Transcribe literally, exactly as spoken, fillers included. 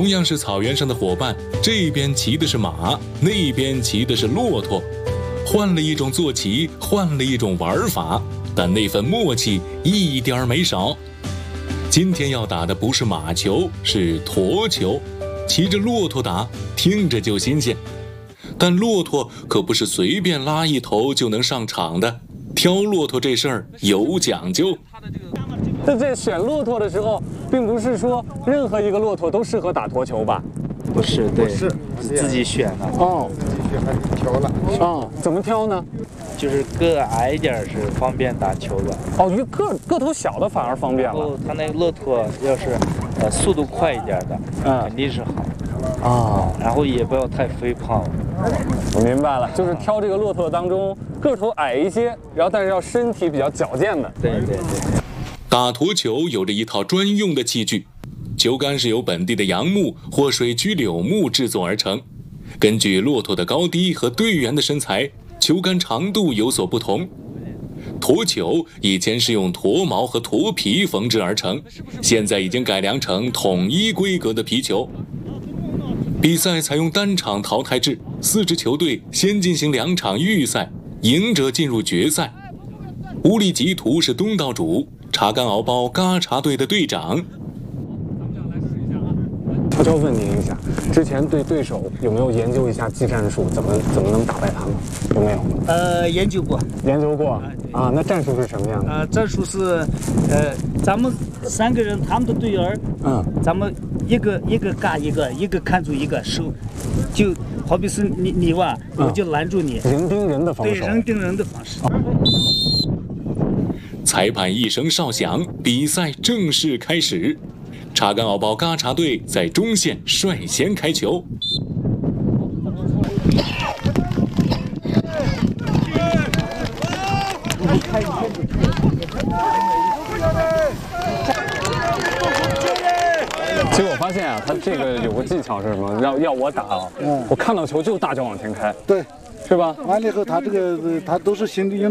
同样是草原上的伙伴，这边骑的是马，那边骑的是骆驼，换了一种坐骑，换了一种玩法，但那份默契一点没少。今天要打的不是马球，是驼球，骑着骆驼打，听着就新鲜。但骆驼可不是随便拉一头就能上场的，挑骆驼这事儿有讲究。 在这选骆驼的时候，并不是说任何一个骆驼都适合打驼球吧？ 不是，对， 是自己选的。 哦， 挑了。 哦，怎么挑呢？ 就是个矮一点是方便打球的。 哦，因为个个头小的反而方便了。 哦，他那个骆驼要是呃速度快一点的， 嗯， 肯定是好。 啊， 然后也不要太肥胖。 我明白了，就是挑这个骆驼当中个头矮一些，然后但是要身体比较矫健的。 对对对。 打驼球有着一套专用的器具，球杆是由本地的杨木或水曲柳木制作而成。根据骆驼的高低和队员的身材，球杆长度有所不同。驼球以前是用驼毛和驼皮缝制而成，现在已经改良成统一规格的皮球。比赛采用单场淘汰制，四支球队先进行两场预赛，赢者进入决赛。乌力吉图是东道主，查干敖包嘎查队的队长。 悄悄问您一下，之前对对手有没有研究一下技战术，怎么怎么能打败他们？有没有？ 呃，研究过。 研究过啊？那战术是什么样的？ 呃，战术是，呃，咱们三个人，他们的队员， 嗯， 咱们一个一个嘎一个，一个看住一个手，就好比是你你哇，我就拦住你。 人盯人的方式。 对，人盯人的方式。 裁判一声哨响，比赛正式开始。查干敖包嘎查队在中线率先开球。 其实我发现啊，他这个有个技巧是什么？要要我打啊，嗯，我看到球就大脚往前开， 对， 是吧？ 完了以后，他这个他都是心里用